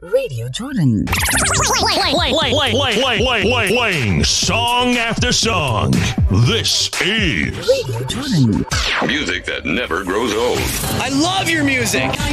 Radio Jordan. Playing song after song. This is Radio Jordan. Music that never grows old. I love your music.